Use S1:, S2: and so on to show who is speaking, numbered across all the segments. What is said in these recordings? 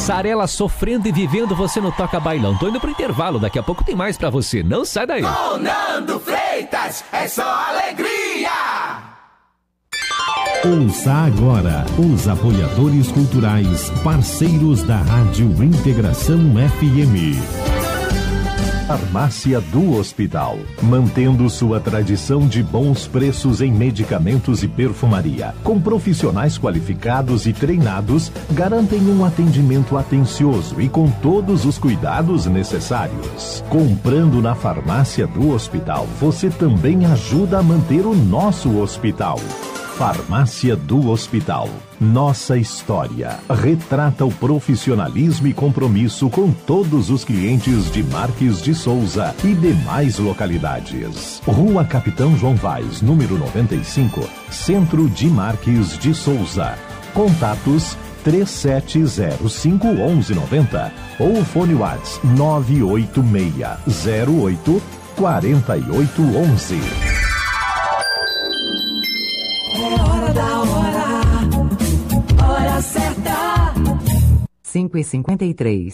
S1: Passarela sofrendo e vivendo, você não toca bailão. Tô indo pro intervalo, daqui a pouco tem mais pra você. Não sai daí.
S2: Com Nando Freitas, é só alegria!
S3: Ouça agora os apoiadores culturais, parceiros da Rádio Integração FM. Farmácia do Hospital, mantendo sua tradição de bons preços em medicamentos e perfumaria, com profissionais qualificados e treinados, garantem um atendimento atencioso e com todos os cuidados necessários. Comprando na Farmácia do Hospital, você também ajuda a manter o nosso hospital. Farmácia do Hospital. Nossa história retrata o profissionalismo e compromisso com todos os clientes de Marques de Souza e demais localidades. Rua Capitão João Vaz, número 95, Centro de Marques de Souza. Contatos 3705-1190 ou fone WhatsApp 98608-4811.
S4: Hora certa. 5h53.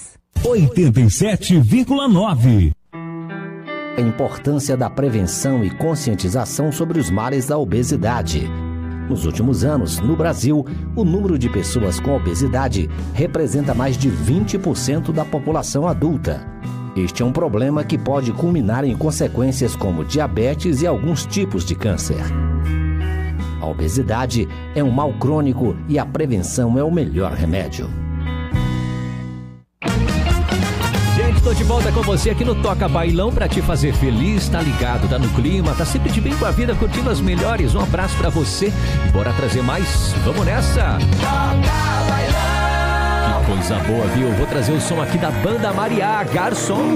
S5: 87,9.
S6: A importância da prevenção e conscientização sobre os males da obesidade. Nos últimos anos, no Brasil, o número de pessoas com obesidade representa mais de 20% da população adulta. Este é um problema que pode culminar em consequências como diabetes e alguns tipos de câncer. A obesidade é um mal crônico e a prevenção é o melhor remédio.
S1: Gente, tô de volta com você aqui no Toca Bailão pra te fazer feliz, tá ligado, tá no clima, tá sempre de bem com a vida, curtindo as melhores. Um abraço pra você e bora trazer mais. Vamos nessa! Toca Bailão! Que coisa boa, viu? Vou trazer o som aqui da Banda Mariá, Garçom.